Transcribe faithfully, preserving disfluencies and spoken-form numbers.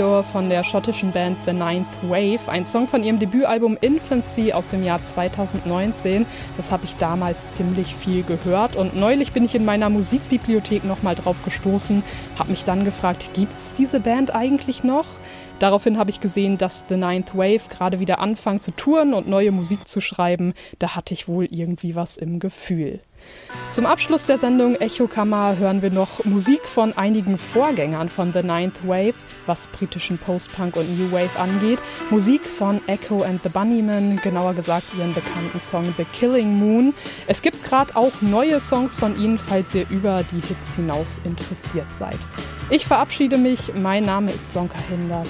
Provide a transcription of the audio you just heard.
Warrior von der schottischen Band The Ninth Wave, ein Song von ihrem Debütalbum Infancy aus dem Jahr zweitausendneunzehn. Das habe ich damals ziemlich viel gehört und neulich bin ich in meiner Musikbibliothek nochmal drauf gestoßen, habe mich dann gefragt, gibt's diese Band eigentlich noch? Daraufhin habe ich gesehen, dass The Ninth Wave gerade wieder anfangen zu touren und neue Musik zu schreiben. Da hatte ich wohl irgendwie was im Gefühl. Zum Abschluss der Sendung Echokammer hören wir noch Musik von einigen Vorgängern von The Ninth Wave, was britischen Post-Punk und New Wave angeht. Musik von Echo and the Bunnymen, genauer gesagt ihren bekannten Song The Killing Moon. Es gibt gerade auch neue Songs von ihnen, falls ihr über die Hits hinaus interessiert seid. Ich verabschiede mich, mein Name ist Sonka Hinders.